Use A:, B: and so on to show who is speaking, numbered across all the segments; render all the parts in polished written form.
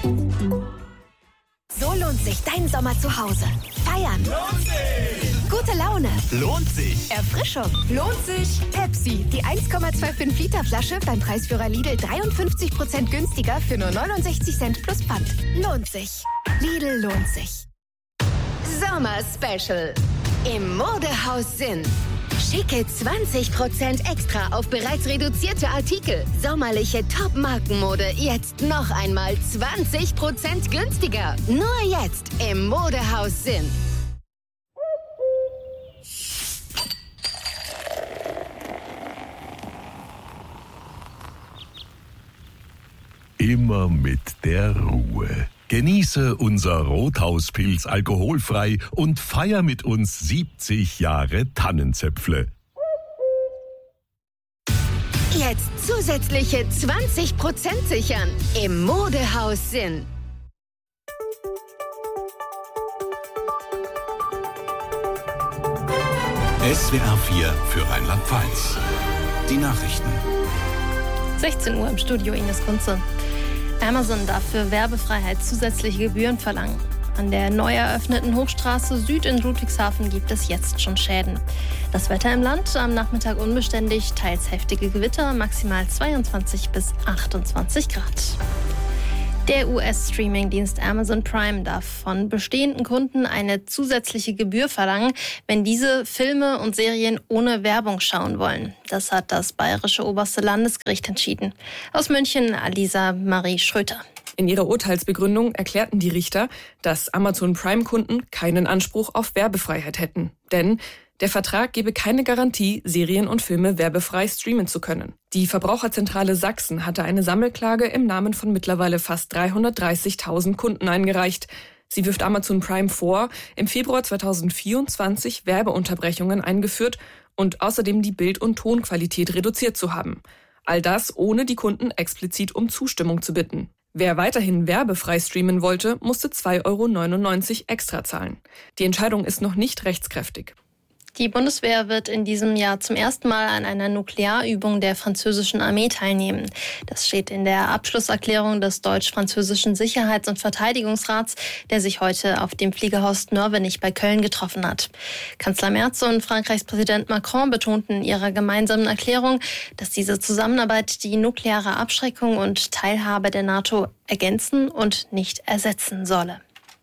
A: So lohnt sich dein Sommer zu Hause. Feiern.
B: Lohnt sich.
A: Gute Laune.
B: Lohnt sich.
A: Erfrischung. Lohnt sich. Pepsi, die 1,25 Liter Flasche beim Preisführer Lidl 53% günstiger für nur 69 Cent plus Pfand. Lohnt sich. Lidl lohnt sich. Sommer Special. Im Modehaus Sinn. Schicke 20% extra auf bereits reduzierte Artikel. Sommerliche Top-Markenmode jetzt noch einmal 20% günstiger. Nur jetzt im Modehaus Sinn.
C: Immer mit der Ruhe. Genieße unser Rothauspilz alkoholfrei und feier mit uns 70 Jahre Tannenzäpfle.
A: Jetzt zusätzliche 20% sichern im Modehaus Sinn.
D: SWR 4 für Rheinland-Pfalz. Die Nachrichten.
E: 16 Uhr im Studio, Ines Kunze. Amazon darf für Werbefreiheit zusätzliche Gebühren verlangen. An der neu eröffneten Hochstraße Süd in Ludwigshafen gibt es jetzt schon Schäden. Das Wetter im Land: am Nachmittag unbeständig, teils heftige Gewitter, maximal 22 bis 28 Grad. Der US-Streaming-Dienst Amazon Prime darf von bestehenden Kunden eine zusätzliche Gebühr verlangen, wenn diese Filme und Serien ohne Werbung schauen wollen. Das hat das Bayerische Oberste Landesgericht entschieden. Aus München, Alisa Marie Schröter.
F: In ihrer Urteilsbegründung erklärten die Richter, dass Amazon Prime-Kunden keinen Anspruch auf Werbefreiheit hätten. Denn der Vertrag gebe keine Garantie, Serien und Filme werbefrei streamen zu können. Die Verbraucherzentrale Sachsen hatte eine Sammelklage im Namen von mittlerweile fast 330.000 Kunden eingereicht. Sie wirft Amazon Prime vor, im Februar 2024 Werbeunterbrechungen eingeführt und außerdem die Bild- und Tonqualität reduziert zu haben. All das, ohne die Kunden explizit um Zustimmung zu bitten. Wer weiterhin werbefrei streamen wollte, musste 2,99 € extra zahlen. Die Entscheidung ist noch nicht rechtskräftig.
E: Die Bundeswehr wird in diesem Jahr zum ersten Mal an einer Nuklearübung der französischen Armee teilnehmen. Das steht in der Abschlusserklärung des deutsch-französischen Sicherheits- und Verteidigungsrats, der sich heute auf dem Fliegerhorst Nörvenich bei Köln getroffen hat. Kanzler Merz und Frankreichs Präsident Macron betonten in ihrer gemeinsamen Erklärung, dass diese Zusammenarbeit die nukleare Abschreckung und Teilhabe der NATO ergänzen und nicht ersetzen solle.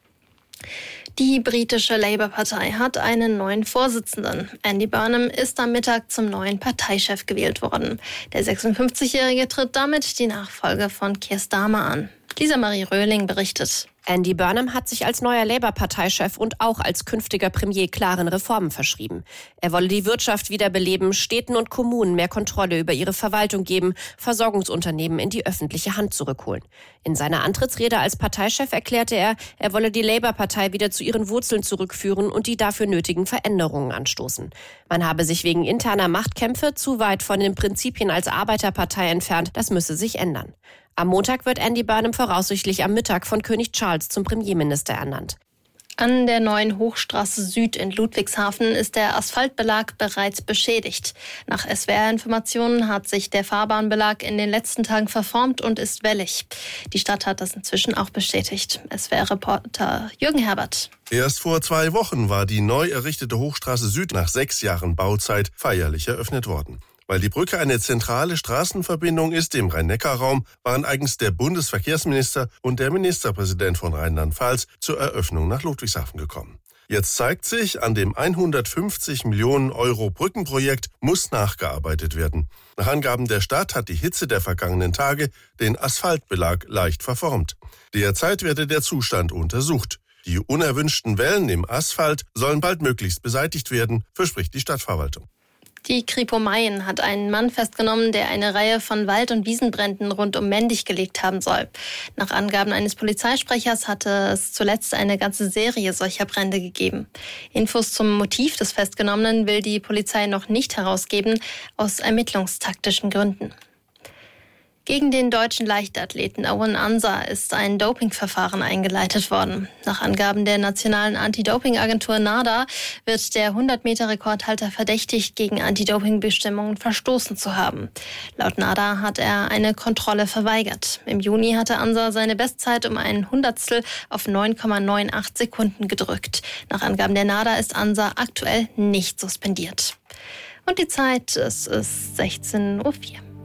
E: Die britische Labour-Partei hat einen neuen Vorsitzenden. Andy Burnham ist am Mittag zum neuen Parteichef gewählt worden. Der 56-Jährige tritt damit die Nachfolge von Keir Starmer an. Lisa Marie Röhling berichtet.
G: Andy Burnham hat sich als neuer Labour-Parteichef und auch als künftiger Premier klaren Reformen verschrieben. Er wolle die Wirtschaft wiederbeleben, Städten und Kommunen mehr Kontrolle über ihre Verwaltung geben, Versorgungsunternehmen in die öffentliche Hand zurückholen. In seiner Antrittsrede als Parteichef erklärte er, er wolle die Labour-Partei wieder zu ihren Wurzeln zurückführen und die dafür nötigen Veränderungen anstoßen. Man habe sich wegen interner Machtkämpfe zu weit von den Prinzipien als Arbeiterpartei entfernt, das müsse sich ändern. Am Montag wird Andy Burnham voraussichtlich am Mittag von König Charles zum Premierminister ernannt.
E: An der neuen Hochstraße Süd in Ludwigshafen ist der Asphaltbelag bereits beschädigt. Nach SWR-Informationen hat sich der Fahrbahnbelag in den letzten Tagen verformt und ist wellig. Die Stadt hat das inzwischen auch bestätigt. SWR-Reporter Jürgen Herbert.
H: Erst vor 2 Wochen war die neu errichtete Hochstraße Süd nach 6 Jahren Bauzeit feierlich eröffnet worden. Weil die Brücke eine zentrale Straßenverbindung ist im Rhein-Neckar-Raum, waren eigens der Bundesverkehrsminister und der Ministerpräsident von Rheinland-Pfalz zur Eröffnung nach Ludwigshafen gekommen. Jetzt zeigt sich, an dem 150 Millionen Euro Brückenprojekt muss nachgearbeitet werden. Nach Angaben der Stadt hat die Hitze der vergangenen Tage den Asphaltbelag leicht verformt. Derzeit werde der Zustand untersucht. Die unerwünschten Wellen im Asphalt sollen baldmöglichst beseitigt werden, verspricht die Stadtverwaltung.
E: Die Kripo Mayen hat einen Mann festgenommen, der eine Reihe von Wald- und Wiesenbränden rund um Mendig gelegt haben soll. Nach Angaben eines Polizeisprechers hatte es zuletzt eine ganze Serie solcher Brände gegeben. Infos zum Motiv des Festgenommenen will die Polizei noch nicht herausgeben, aus ermittlungstaktischen Gründen. Gegen den deutschen Leichtathleten Owen Ansa ist ein Dopingverfahren eingeleitet worden. Nach Angaben der nationalen Anti-Doping-Agentur NADA wird der 100-Meter-Rekordhalter verdächtigt, gegen Anti-Doping-Bestimmungen verstoßen zu haben. Laut NADA hat er eine Kontrolle verweigert. Im Juni hatte Ansa seine Bestzeit um ein Hundertstel auf 9,98 Sekunden gedrückt. Nach Angaben der NADA ist Ansa aktuell nicht suspendiert. Und die Zeit, es ist 16:04 Uhr.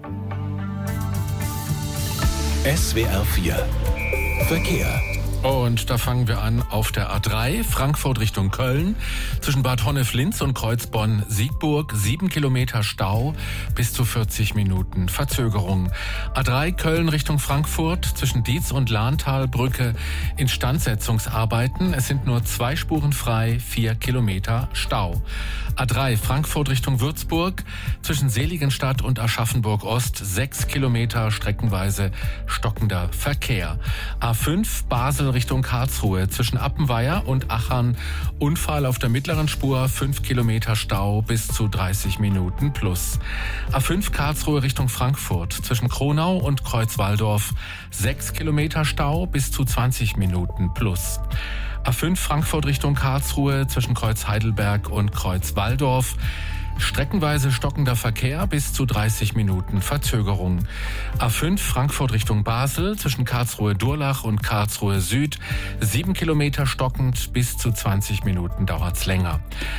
D: SWR 4 Verkehr.
I: Und da fangen wir an auf der A3, Frankfurt Richtung Köln. Zwischen Bad Honnef-Linz und Kreuzbonn-Siegburg 7 Kilometer Stau, bis zu 40 Minuten Verzögerung. A3 Köln Richtung Frankfurt, zwischen Dietz und Lahntalbrücke Instandsetzungsarbeiten. Es sind nur 2 Spuren frei, 4 Kilometer Stau. A3 Frankfurt Richtung Würzburg, zwischen Seligenstadt und Aschaffenburg-Ost 6 Kilometer streckenweise stockender Verkehr. A5 Basel Richtung Karlsruhe, zwischen Appenweier und Achern Unfall auf der mittleren Spur, 5 Kilometer Stau, bis zu 30 Minuten plus. A5 Karlsruhe Richtung Frankfurt, zwischen Kronau und Kreuzwaldorf 6 Kilometer Stau, bis zu 20 Minuten plus. A5 Frankfurt Richtung Karlsruhe, zwischen Kreuz Heidelberg und Kreuz Walldorf streckenweise stockender Verkehr, bis zu 30 Minuten Verzögerung. A5 Frankfurt Richtung Basel, zwischen Karlsruhe-Durlach und Karlsruhe Süd 7 Kilometer stockend, bis zu 20 Minuten dauert's länger.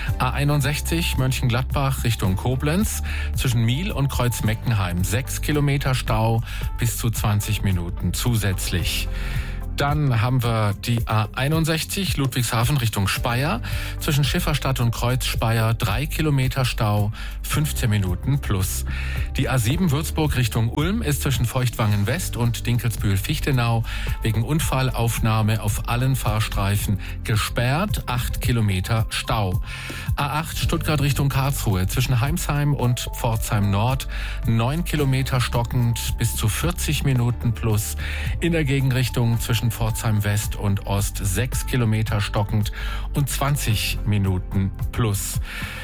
I: A61 Mönchengladbach Richtung Koblenz, zwischen Miel und Kreuz-Meckenheim 6 Kilometer Stau, bis zu 20 Minuten zusätzlich. Dann haben wir die A61 Ludwigshafen Richtung Speyer, zwischen Schifferstadt und Kreuz Speyer 3 Kilometer Stau, 15 Minuten plus. Die A7 Würzburg Richtung Ulm ist zwischen Feuchtwangen West und Dinkelsbühl-Fichtenau wegen Unfallaufnahme auf allen Fahrstreifen gesperrt, 8 Kilometer Stau. A8 Stuttgart Richtung Karlsruhe, zwischen Heimsheim und Pforzheim Nord 9 Kilometer stockend, bis zu 40 Minuten plus. In der Gegenrichtung zwischen Pforzheim West und Ost 6 Kilometer stockend und 20 Minuten plus.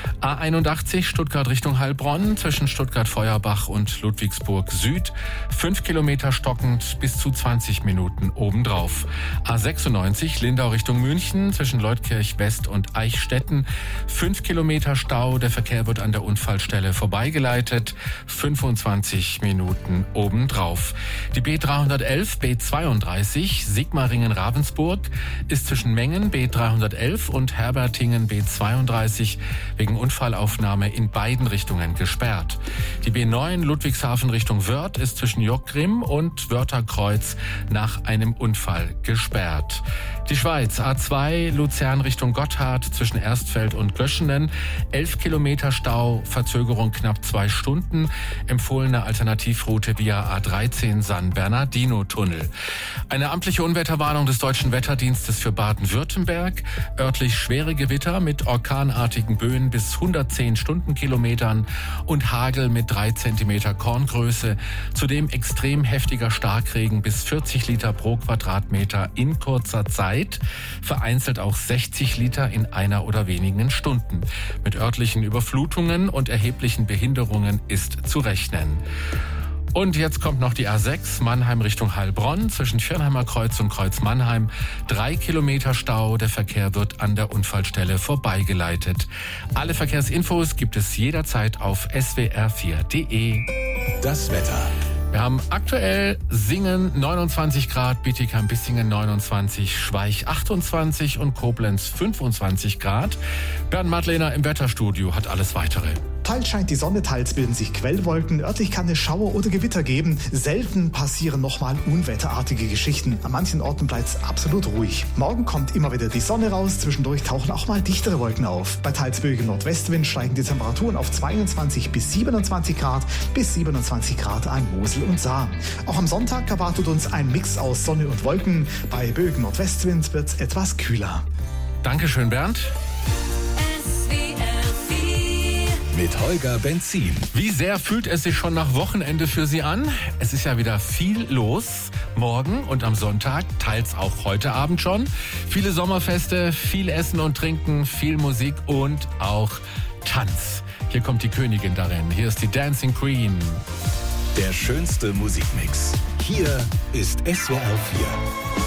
I: A81 Stuttgart Richtung Heilbronn, zwischen Stuttgart-Feuerbach und Ludwigsburg Süd 5 Kilometer stockend, bis zu 20 Minuten obendrauf. A96 Lindau Richtung München, zwischen Leutkirch West und Eichstätten 5 Kilometer Stau, der Verkehr wird an der Unfallstelle vorbeigeleitet, 25 Minuten obendrauf. Die B311 B32 Sigmaringen-Ravensburg ist zwischen Mengen B311 und Herbertingen B32 wegen Unfallaufnahme in beiden Richtungen gesperrt. Die B9 Ludwigshafen Richtung Wörth ist zwischen Jockgrimm und Wörtherkreuz nach einem Unfall gesperrt. Die Schweiz A2 Luzern Richtung Gotthard, zwischen Erstfeld und Göschenen 11 Kilometer Stau, Verzögerung knapp 2 Stunden. Empfohlene Alternativroute via A13 San Bernardino-Tunnel. Eine amtliche Unwetterwarnung des Deutschen Wetterdienstes für Baden-Württemberg. Örtlich schwere Gewitter mit orkanartigen Böen bis 110 Stundenkilometern und Hagel mit 3 Zentimeter Korngröße. Zudem extrem heftiger Starkregen bis 40 Liter pro Quadratmeter in kurzer Zeit. Vereinzelt auch 60 Liter in einer oder wenigen Stunden. Mit örtlichen Überflutungen und erheblichen Behinderungen ist zu rechnen. Und jetzt kommt noch die A6 Mannheim Richtung Heilbronn, zwischen Schirnheimer Kreuz und Kreuz Mannheim 3 Kilometer Stau. Der Verkehr wird an der Unfallstelle vorbeigeleitet. Alle Verkehrsinfos gibt es jederzeit auf swr4.de.
D: Das Wetter.
I: Wir haben aktuell Singen 29 Grad, Bietigheim-Bissingen 29, Schweich 28 und Koblenz 25 Grad. Bernd Madlener im Wetterstudio hat alles Weitere.
J: Teils scheint die Sonne, teils bilden sich Quellwolken. Örtlich kann es Schauer oder Gewitter geben. Selten passieren nochmal unwetterartige Geschichten. An manchen Orten bleibt es absolut ruhig. Morgen kommt immer wieder die Sonne raus. Zwischendurch tauchen auch mal dichtere Wolken auf. Bei teils böigem Nordwestwind steigen die Temperaturen auf 22 bis 27 Grad, bis 27 Grad an Mosel und Saar. Auch am Sonntag erwartet uns ein Mix aus Sonne und Wolken. Bei böigem Nordwestwind wird es etwas kühler.
I: Dankeschön, Bernd.
D: Mit Holger Benzin.
I: Wie sehr fühlt es sich schon nach Wochenende für Sie an? Es ist ja wieder viel los. Morgen und am Sonntag, teils auch heute Abend schon. Viele Sommerfeste, viel Essen und Trinken, viel Musik und auch Tanz. Hier kommt die Königin darin. Hier ist die Dancing Queen.
B: Der schönste Musikmix. Hier ist SWR 4.